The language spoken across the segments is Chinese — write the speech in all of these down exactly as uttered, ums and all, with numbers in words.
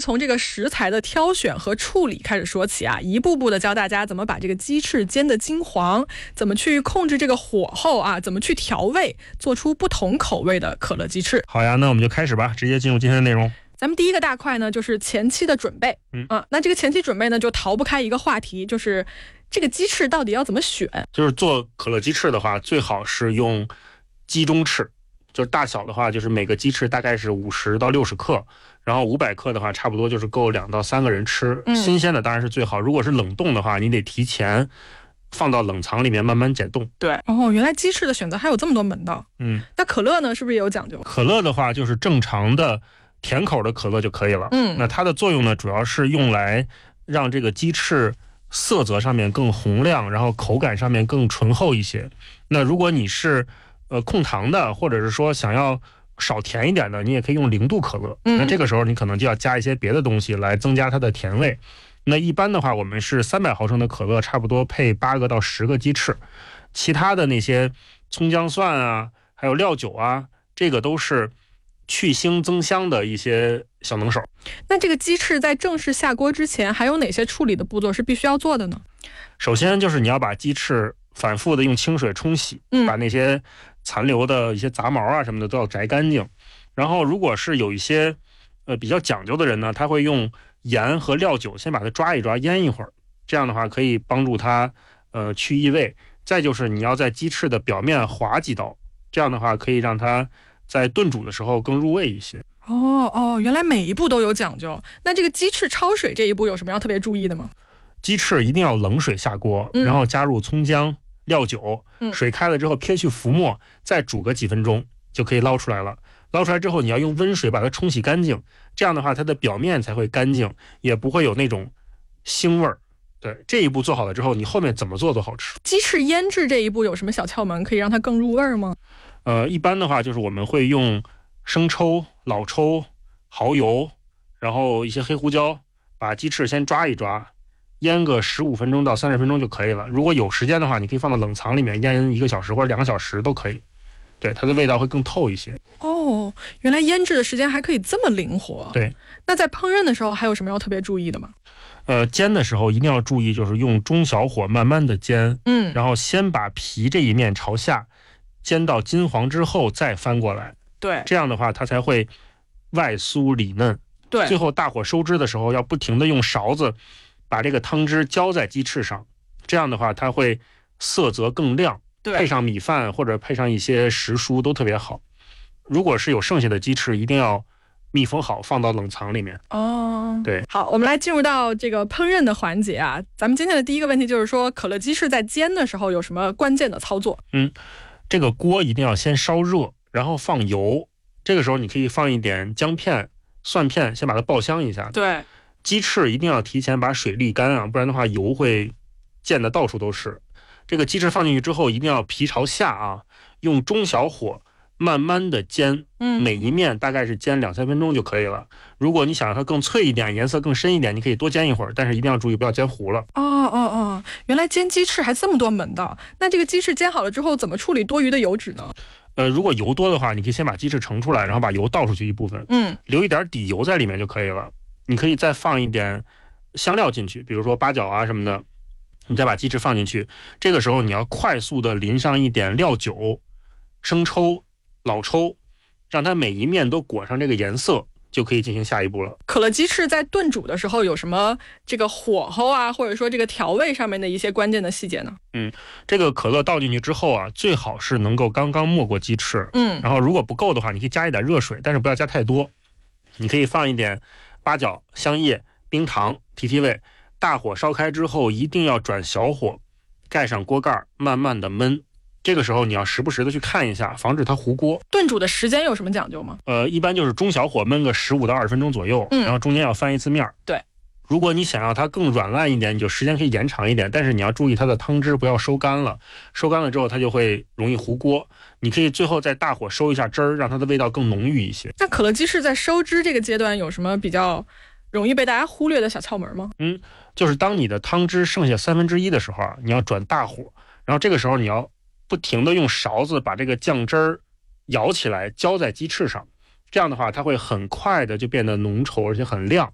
从这个食材的挑选和处理开始说起啊，一步步的教大家怎么把这个鸡翅煎得金黄，怎么去控制这个火候啊，怎么去调味，做出不同口味的可乐鸡翅。 好呀，那我们就开始吧，直接进入今天的内容。 咱们第一个大块呢，就是前期的准备。 嗯啊，那这个前期准备呢，就逃不开一个话题，就是这个鸡翅到底要怎么选？ 就是做可乐鸡翅的话，最好是用鸡中翅，就是大小的话，就是每个鸡翅大概是五十到六十克，然后五百克的话，差不多就是够两到三个人吃。 嗯、 新鲜的当然是最好，如果是冷冻的话，你得提前放到冷藏里面慢慢解冻。 对，哦，原来鸡翅的选择还有这么多门道。 嗯， 那可乐呢，是不是也有讲究？ 可乐的话，就是正常的甜口的可乐就可以了。 嗯， 那它的作用呢，主要是用来让这个鸡翅色泽上面更红亮，然后口感上面更醇厚一些。那如果你是呃控糖的，或者是说想要少甜一点的，你也可以用零度可乐。 嗯， 那这个时候你可能就要加一些别的东西来增加它的甜味。那一般的话，我们是三百毫升的可乐，差不多配八个到十个鸡翅。其他的那些葱姜蒜啊，还有料酒啊，这个都是去腥增香的一些小能手。 那这个鸡翅在正式下锅之前，还有哪些处理的步骤是必须要做的呢？ 首先就是你要把鸡翅反复的用清水冲洗， 嗯， 把那些残留的一些杂毛啊什么的都要摘干净。然后如果是有一些呃比较讲究的人呢，他会用盐和料酒先把它抓一抓，腌一会儿，这样的话可以帮助它呃去异味。再就是你要在鸡翅的表面划几刀，这样的话可以让它在炖煮的时候更入味一些。 哦哦，原来每一步都有讲究。那这个鸡翅焯水这一步有什么要特别注意的吗？ 鸡翅一定要冷水下锅， 嗯、 然后加入葱姜、料酒， 嗯、 水开了之后撇去浮沫，再煮个几分钟就可以捞出来了。捞出来之后，你要用温水把它冲洗干净，这样的话它的表面才会干净，也不会有那种腥味儿。对，这一步做好了之后，你后面怎么做都好吃。 鸡翅腌制这一步有什么小窍门可以让它更入味吗？ 呃，一般的话就是我们会用生抽、老抽、蚝油，然后一些黑胡椒，把鸡翅先抓一抓，腌个十五分钟到三十分钟就可以了。如果有时间的话，你可以放到冷藏里面腌一个小时或者两个小时都可以。对，它的味道会更透一些。 哦，原来腌制的时间还可以这么灵活。 对， 那在烹饪的时候还有什么要特别注意的吗？ 呃，煎的时候一定要注意，就是用中小火慢慢的煎， 嗯， 然后先把皮这一面朝下煎到金黄之后再翻过来。 对， 这样的话它才会外酥里嫩。 对， 最后大火收汁的时候要不停的用勺子把这个汤汁浇在鸡翅上，这样的话它会色泽更亮。 对， 配上米饭或者配上一些时蔬都特别好。如果是有剩下的鸡翅，一定要密封好，放到冷藏里面。 哦， 对， 好，我们来进入到这个烹饪的环节啊。咱们今天的第一个问题就是说，可乐鸡翅在煎的时候有什么关键的操作？ 嗯，这个锅一定要先烧热，然后放油。这个时候你可以放一点姜片、蒜片，先把它爆香一下。 对， 鸡翅一定要提前把水沥干啊，不然的话油会溅得到处都是。这个鸡翅放进去之后，一定要皮朝下啊，用中小火慢慢的煎， 嗯， 每一面大概是煎两三分钟就可以了。如果你想让它更脆一点，颜色更深一点，你可以多煎一会儿，但是一定要注意不要煎糊了。 哦哦哦，原来煎鸡翅还这么多门道。那这个鸡翅煎好了之后，怎么处理多余的油脂呢？ 呃，如果油多的话，你可以先把鸡翅盛出来，然后把油倒出去一部分， 嗯， 留一点底油在里面就可以了。你可以再放一点香料进去，比如说八角啊什么的。你再把鸡翅放进去，这个时候你要快速的淋上一点料酒、生抽、老抽，让它每一面都裹上这个颜色，就可以进行下一步了。 可乐鸡翅在炖煮的时候有什么这个火候啊，或者说这个调味上面的一些关键的细节呢？ 嗯，这个可乐倒进去之后啊，最好是能够刚刚没过鸡翅。 嗯， 然后如果不够的话，你可以加一点热水，但是不要加太多。你可以放一点八角、香叶、冰糖提提味。大火烧开之后，一定要转小火，盖上锅盖，慢慢的焖。这个时候你要时不时的去看一下，防止它糊锅。 炖煮的时间有什么讲究吗？ 呃，一般就是中小火焖个十五到二十分钟左右， 嗯， 然后中间要翻一次面。 对， 如果你想要它更软烂一点，你就时间可以延长一点，但是你要注意它的汤汁不要收干了，收干了之后它就会容易糊锅。你可以最后再大火收一下汁儿，让它的味道更浓郁一些。 那可乐鸡翅在收汁这个阶段有什么比较容易被大家忽略的小窍门吗？ 嗯，就是当你的汤汁剩下三分之一的时候啊，你要转大火，然后这个时候你要不停的用勺子把这个酱汁儿舀起来浇在鸡翅上，这样的话它会很快的就变得浓稠而且很亮。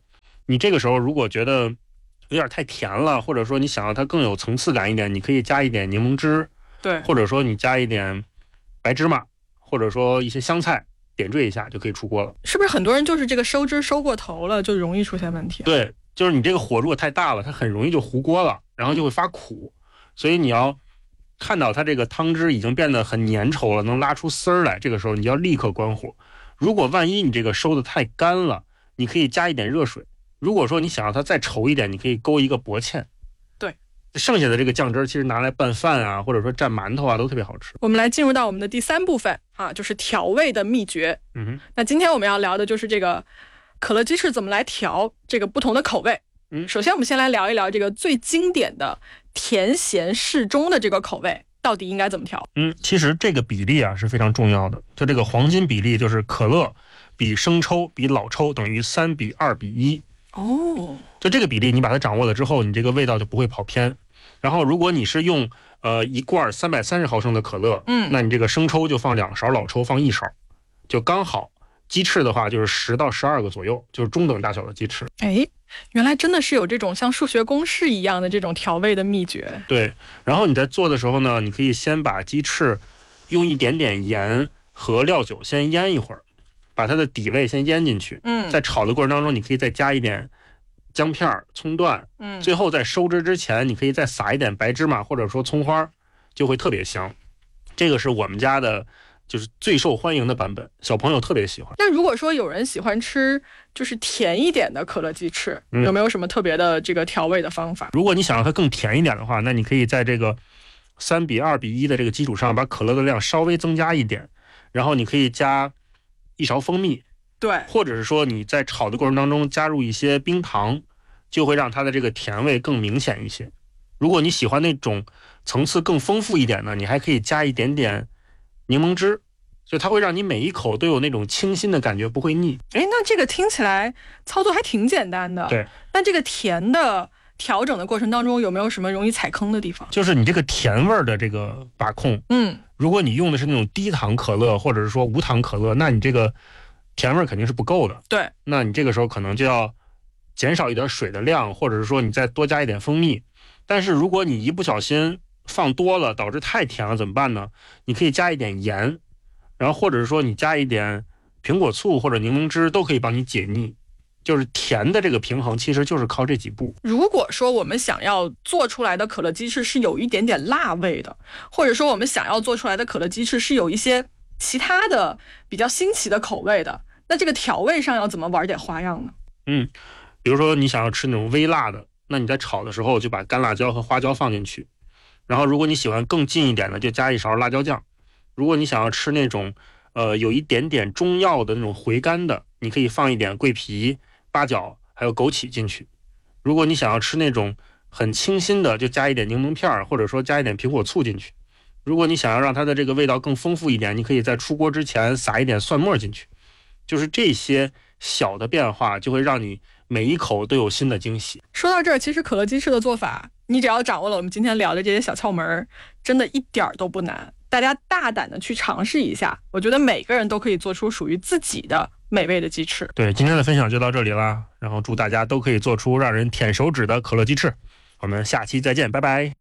你这个时候如果觉得有点太甜了，或者说你想要它更有层次感一点，你可以加一点柠檬汁， 对， 或者说你加一点白芝麻，或者说一些香菜，点缀一下就可以出锅了。 是不是很多人就是这个收汁收过头了，就容易出现问题？ 对，就是你这个火如果太大了，它很容易就糊锅了，然后就会发苦。所以你要看到它这个汤汁已经变得很粘稠了，能拉出丝儿来，这个时候你要立刻关火。如果万一你这个收的太干了，你可以加一点热水。如果说你想要它再稠一点，你可以勾一个薄芡。 对， 剩下的这个酱汁其实拿来拌饭啊，或者说蘸馒头啊，都特别好吃。 我们来进入到我们的第三部分啊，就是调味的秘诀。 嗯哼， 那今天我们要聊的就是这个可乐鸡翅怎么来调这个不同的口味。 嗯， 首先我们先来聊一聊这个最经典的甜咸适中的这个口味到底应该怎么调。 嗯，其实这个比例啊是非常重要的，就这个黄金比例就是可乐比生抽比老抽等于三比二比一。 哦， 就这个比例你把它掌握了之后，你这个味道就不会跑偏。然后如果你是用呃一罐三百三十毫升的可乐， 嗯， 那你这个生抽就放两勺，老抽放一勺，就刚好。鸡翅的话就是十到十二个左右，就是中等大小的鸡翅。 哎，原来真的是有这种像数学公式一样的这种调味的秘诀。 对，然后你在做的时候呢，你可以先把鸡翅用一点点盐和料酒先腌一会儿，把它的底味先腌进去。 嗯， 在炒的过程当中，你可以再加一点姜片、葱段。 嗯， 最后在收汁之前，你可以再撒一点白芝麻或者说葱花，就会特别香。这个是我们家的。就是最受欢迎的版本，小朋友特别喜欢。 那如果说有人喜欢吃就是甜一点的可乐鸡翅， 嗯、 有没有什么特别的这个调味的方法？ 如果你想让它更甜一点的话，那你可以在这个三比二比一的这个基础上，把可乐的量稍微增加一点，然后你可以加一勺蜂蜜， 对， 或者是说你在炒的过程当中加入一些冰糖，就会让它的这个甜味更明显一些。如果你喜欢那种层次更丰富一点呢，你还可以加一点点柠檬汁，就它会让你每一口都有那种清新的感觉，不会腻。 哎，那这个听起来操作还挺简单的。 对， 那这个甜的调整的过程当中，有没有什么容易踩坑的地方？ 就是你这个甜味的这个把控。 嗯， 如果你用的是那种低糖可乐，或者是说无糖可乐，那你这个甜味肯定是不够的。 对， 那你这个时候可能就要减少一点水的量，或者是说你再多加一点蜂蜜。但是如果你一不小心放多了导致太甜了怎么办呢？你可以加一点盐，然后或者是说你加一点苹果醋或者柠檬汁，都可以帮你解腻。就是甜的这个平衡其实就是靠这几步。 如果说我们想要做出来的可乐鸡翅是有一点点辣味的，或者说我们想要做出来的可乐鸡翅是有一些其他的比较新奇的口味的，那这个调味上要怎么玩点花样呢？ 嗯，比如说你想要吃那种微辣的，那你在炒的时候就把干辣椒和花椒放进去，然后如果你喜欢更近一点的，就加一勺辣椒酱。如果你想要吃那种呃有一点点中药的那种回甘的，你可以放一点桂皮、八角还有枸杞进去。如果你想要吃那种很清新的，就加一点柠檬片，或者说加一点苹果醋进去。如果你想要让它的这个味道更丰富一点，你可以在出锅之前撒一点蒜末进去。就是这些小的变化就会让你每一口都有新的惊喜。 说到这儿，其实可乐鸡翅的做法，你只要掌握了我们今天聊的这些小窍门，真的一点都不难。大家大胆的去尝试一下，我觉得每个人都可以做出属于自己的美味的鸡翅。 对，今天的分享就到这里啦，然后祝大家都可以做出让人舔手指的可乐鸡翅。我们下期再见，拜拜。